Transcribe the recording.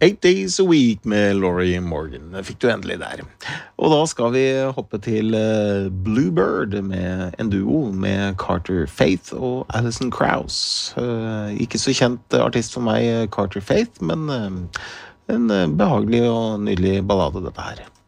8 Days a Week med Laurie Morgan fikk du endelig der. Og da skal vi hoppe til Bluebird med en duo med Carter Faith og Alison Krauss. Ikke så kjent artist for meg, Carter Faith, men en behagelig og nydelig ballade dette her.